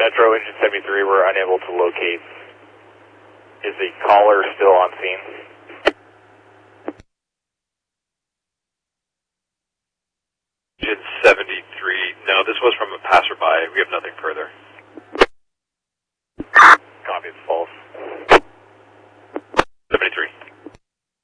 Metro, engine 73, we're unable to locate. Is the caller still on scene? Engine 73, no, this was from a passerby. We have nothing further.